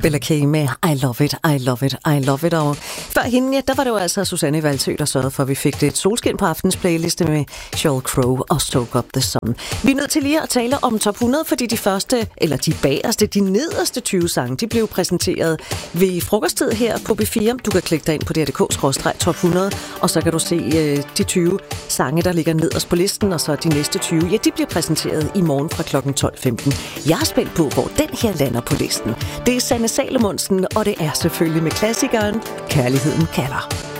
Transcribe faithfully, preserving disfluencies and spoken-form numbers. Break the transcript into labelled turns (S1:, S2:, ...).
S1: Bella K med I Love It, I Love It, I Love It. Og før hende, ja, der var det jo altså Susanne Valsø, der sørgede for, at vi fik det et solskin på aftens playliste med Sheryl Crow og Soak Up The Sun. Vi er nødt til lige at tale om top hundrede, fordi de første, eller de bagerste, de nederste tyve sange, de blev præsenteret ved frokosttid her på B fire. Du kan klikke dig ind på d r punktum d k skråstreg top hundrede, og så kan du se øh, de tyve sange, der ligger nederst på listen, og så de næste tyve, ja, de bliver præsenteret i morgen fra klokken tolv femten. Jeg er spændt på, hvor den her lander på listen. Det er Sanne Salomonsen, og det er selvfølgelig med klassikeren Kærligheden kalder.